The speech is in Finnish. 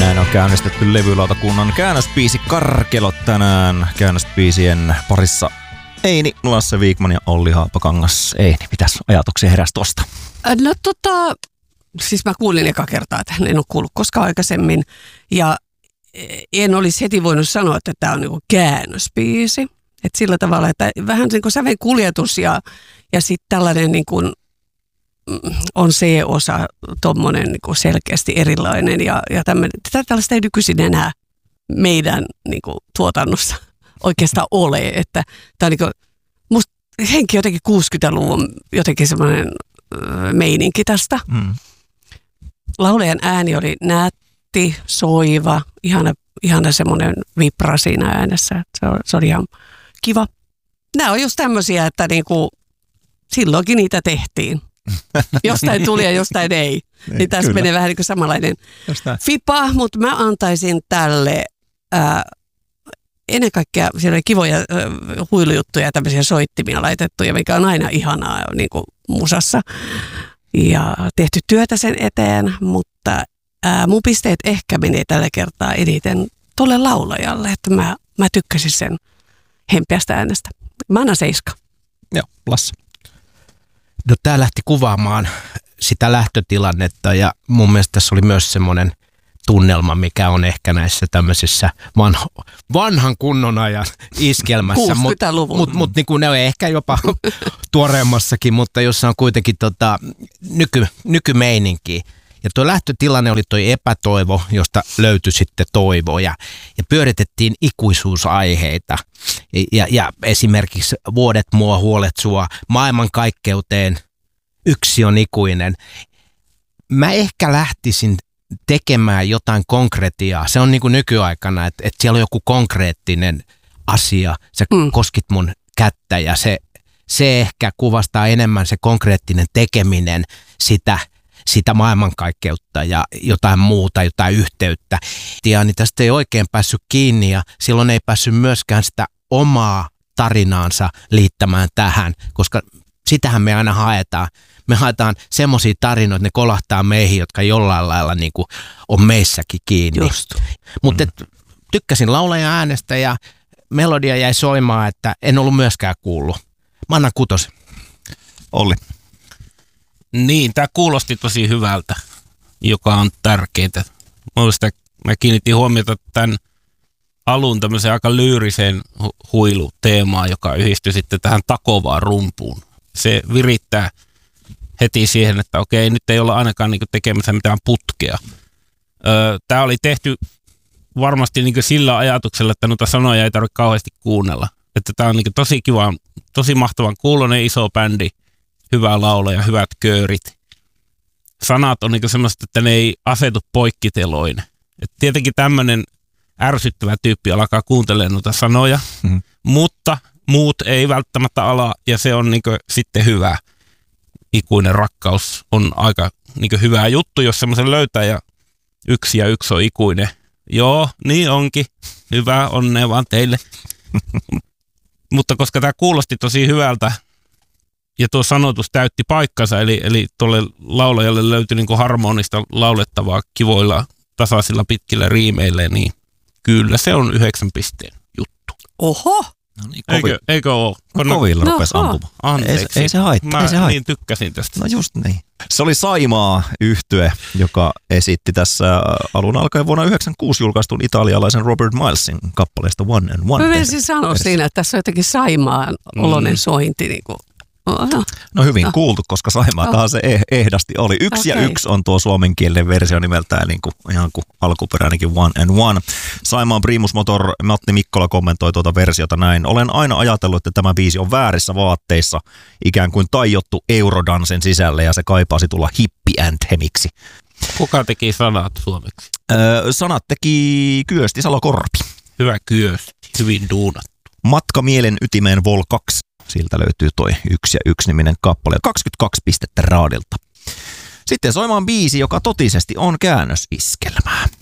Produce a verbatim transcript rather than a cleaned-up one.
Näin on käynnistetty levylautakunnan käännösbiisi Karkelot tänään. Käännösbiisien parissa Eini, Lasse Wikman ja Olli Haapakangas. Eini, mitäs ajatuksia heräsi tosta? No tota, siis mä kuulin eka kertaa, että en ole kuullut koskaan aikaisemmin. Ja en olisi heti voinut sanoa, että tämä on niinku käännösbiisi. Että sillä tavalla, että vähän niin kuin säven kuljetus ja, ja sitten tällainen niin kuin on se osa tommonen niin kuin selkeästi erilainen. Ja, ja tämmöinen, tällaista ei nykyisin enää meidän niin kuin tuotannossa oikeastaan ole. Että tämä on niin kuin, musta henki jotenkin kuusikymmentäluvun jotenkin semmoinen meininki tästä. Mm. Laulajan ääni oli nätti, soiva, ihana, ihana semmoinen vibra siinä äänessä. Se, se oli ihan kiva. Nämä on just tämmöisiä, että niinku, silloinkin niitä tehtiin. Jostain tuli ja jostain ei. Niin, niin tässä kyllä menee vähän niin kuin samanlainen fipa, mutta mä antaisin tälle ää, ennen kaikkea siellä oli kivoja ää, huilujuttuja ja tämmöisiä soittimia laitettuja, mikä on aina ihanaa niin kuin musassa. Ja tehty työtä sen eteen, mutta ää, mun pisteet ehkä menee tällä kertaa eniten tolle laulajalle, että mä, mä tykkäsin sen hempeästä äänestä. Mä annan seiska. Joo, Lasse. No tää lähti kuvaamaan sitä lähtötilannetta ja mun mielestä tässä oli myös semmoinen tunnelma, mikä on ehkä näissä tämmöisissä vanho, vanhan kunnon ajan iskelmässä. kuusikymmentäluvun. Mutta mut, mut, niinku ne on ehkä jopa tuoreemmassakin, mutta jossa on kuitenkin tota, nyky, nykymeininki. Ja tuo lähtötilanne oli toi epätoivo, josta löytyi sitten toivo ja, ja pyöritettiin ikuisuusaiheita. Ja, ja esimerkiksi vuodet mua, huolet sua, maailmankaikkeuteen, yksi on ikuinen. Mä ehkä lähtisin tekemään jotain konkretiaa. Se on niin kuin nykyaikana, että, että siellä on joku konkreettinen asia. Sä mm. koskit mun kättä ja se, se ehkä kuvastaa enemmän se konkreettinen tekeminen sitä sitä maailmankaikkeutta ja jotain muuta, jotain yhteyttä. Ja niin tästä ei oikein päässyt kiinni ja silloin ei päässyt myöskään sitä omaa tarinaansa liittämään tähän, koska sitähän me aina haetaan. Me haetaan semmoisia tarinoita, että ne kolahtaa meihin, jotka jollain lailla niin kuin on meissäkin kiinni. Just. Mutta mm. tykkäsin laulajan äänestä ja melodia jäi soimaan, että en ollut myöskään kuullut. Mä annan kutosen. Olli. Niin, tämä kuulosti tosi hyvältä, joka on tärkeää. Mä, mä kiinnitin huomiota tämän alun tämmöiseen aika lyyriseen hu- huiluteemaan, joka yhdistyi sitten tähän takovaan rumpuun. Se virittää heti siihen, että okei, nyt ei olla ainakaan niinku tekemässä mitään putkea. Öö, tämä oli tehty varmasti niinku sillä ajatuksella, että noita sanoja ei tarvitse kauheasti kuunnella. Että tämä on niinku tosi kiva, tosi mahtavan kuuloinen iso bändi. Hyvä laulaja, hyvät köörit. Sanat on niinku semmoista, että ne ei asetu poikkiteloin. Et tietenkin tämmöinen ärsyttävä tyyppi alkaa kuuntelemaan noita sanoja, mm-hmm. mutta muut ei välttämättä ala, ja se on niinku sitten hyvä. Ikuinen rakkaus on aika niinku hyvä juttu, jos semmoisen löytää, ja yksi ja yksi on ikuinen. Joo, niin onkin. Hyvää onnea vaan teille. Mutta koska tämä kuulosti tosi hyvältä, ja tuo sanotus täytti paikkansa, eli, eli tuolle laulajalle löytyi niin kuin harmonista laulettavaa kivoilla tasaisilla pitkillä riimeillä, niin kyllä se on yhdeksän pisteen juttu. Oho! No niin, eikö, eikö ole? No, kovilla no, rupesi ampumaan. Anteeksi. Ei, ei se haittaa. Mä ei se haittaa. niin tykkäsin tästä. No just niin. Se oli Saimaa -yhtye, joka esitti tässä alun alkaen vuonna yhdeksänkymmentäkuusi julkaistun italialaisen Robert Milesin kappaleesta One and One. Mä menisin sanoa siinä, että tässä on jotenkin Saimaan oloinen mm. sointi niin kuin. Oho. No hyvin no. kuultu, koska Saimaatahan se ehdasti oli. Yksi okay. ja yksi on tuo suomenkielinen versio nimeltään niin kuin, ihan kuin alkuperäinenkin One and One. Saimaan Primus Motor Matti Mikkola kommentoi tuota versiota näin. Olen aina ajatellut, että tämä biisi on väärissä vaatteissa, ikään kuin taijottu Eurodansen sisälle ja se kaipaasi tulla hippi-anthemiksi. Kuka teki sanat suomeksi? Öö, sanat teki Kyösti Salokorpi. Hyvä Kyösti, hyvin duunattu. Matka mielen ytimeen Vol kaksi. Siltä löytyy toi yksi ja yksi niminen kappale. kaksikymmentäkaksi pistettä raadilta. Sitten soimaan biisi, joka totisesti on käännösiskelmää.